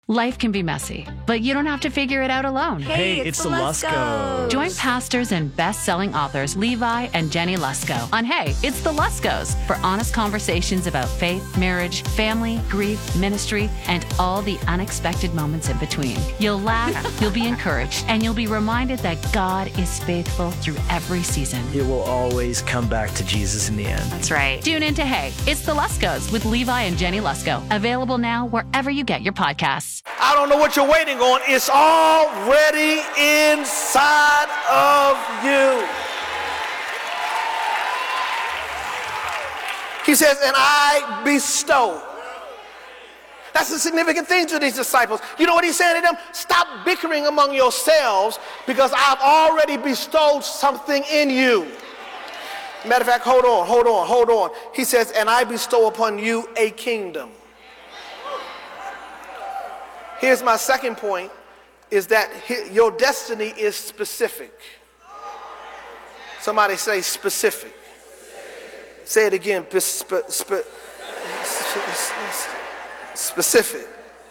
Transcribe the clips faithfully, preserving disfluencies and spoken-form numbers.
Life can be messy, but you don't have to figure it out alone. Hey, it's, it's the Luskos. Join pastors and best-selling authors Levi and Jenny Lusko on Hey, It's the Luskos for honest conversations about faith, marriage, family, grief, ministry, and all the unexpected moments in between. You'll laugh, you'll be encouraged, and you'll be reminded that God is faithful through every season. It will always come back to Jesus in the end. That's right. Tune in to Hey, It's the Luskos with Levi and Jenny Lusko. Available now wherever you get your podcasts. I don't know what you're waiting on. It's already inside of you. He says, and I bestow. That's a significant thing to these disciples. You know what he's saying to them? Stop bickering among yourselves because I've already bestowed something in you. Matter of fact, hold on, hold on, hold on. He says, and I bestow upon you a kingdom. Here's my second point, is that your destiny is specific. Somebody say specific. Say it again, spe- spe- specific.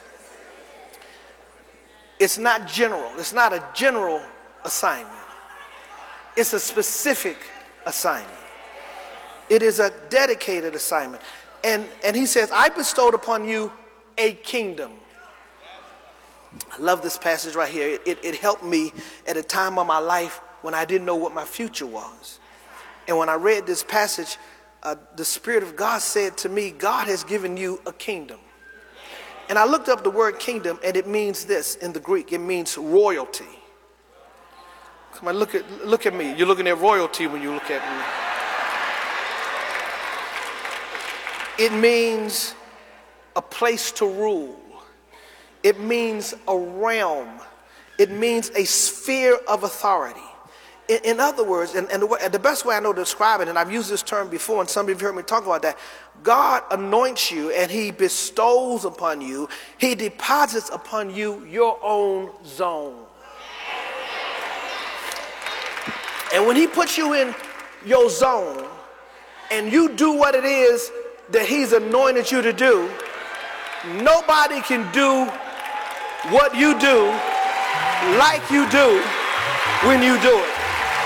It's not general. It's not a general assignment. It's a specific assignment. It is a dedicated assignment. And, and he says, I bestowed upon you a kingdom. I love this passage right here. It, it, it helped me at a time of my life when I didn't know what my future was. And when I read this passage, uh, the Spirit of God said to me, God has given you a kingdom. And I looked up the word kingdom, and it means this in the Greek. It means royalty. Come on, look at, look at me. You're looking at royalty when you look at me. It means a place to rule. It means a realm. It means a sphere of authority. In, in other words, and, and the, way, the best way I know to describe it, and I've used this term before, and some of you have heard me talk about that, God anoints you and he bestows upon you, he deposits upon you your own zone. And when he puts you in your zone and you do what it is that he's anointed you to do, nobody can do what you do like you do when you do it.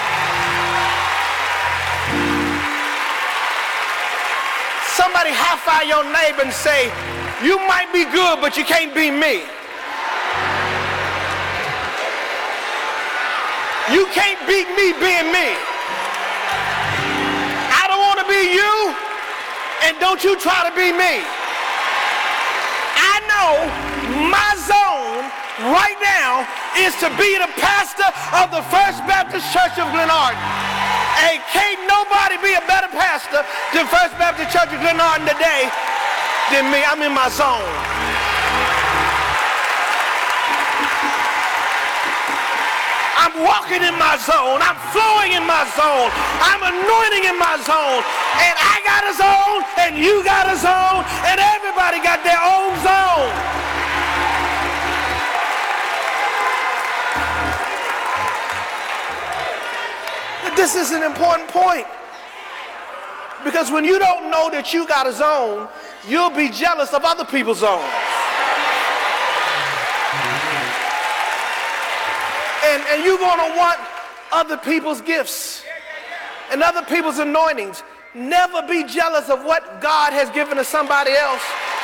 Somebody high-five your neighbor and say, you might be good, but you can't be me. You can't beat me being me. I don't want to be you, and don't you try to be me. I know my zone right now is to be the pastor of the First Baptist Church of Glenarden. Hey, can't nobody be a better pastor than First Baptist Church of Glenarden today than me. I'm in my zone. I'm walking in my zone. I'm flowing in my zone. I'm anointing in my zone. And I got a zone, and you got a zone, and everybody got their own zone. This is an important point. Because when you don't know that you got a zone, you'll be jealous of other people's zones. And, and you're going to want other people's gifts and other people's anointings. Never be jealous of what God has given to somebody else.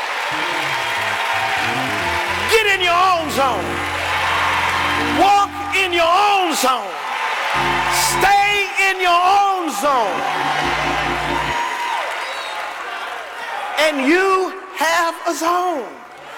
Get in your own zone. Walk in your own zone. Stay in your own zone. And you have a zone.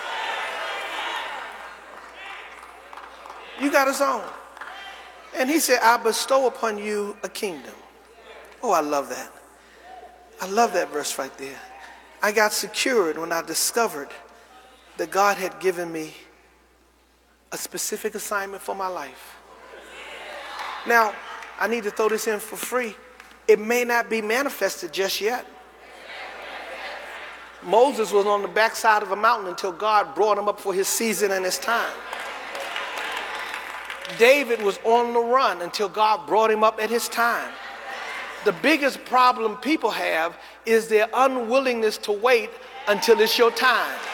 You got a zone. And he said, I bestow upon you a kingdom. Oh, I love that. I love that verse right there. I got secured when I discovered that God had given me a specific assignment for my life. Now, I need to throw this in for free. It may not be manifested just yet. Moses was on the backside of a mountain until God brought him up for his season and his time. David was on the run until God brought him up at his time. The biggest problem people have is their unwillingness to wait until it's your time.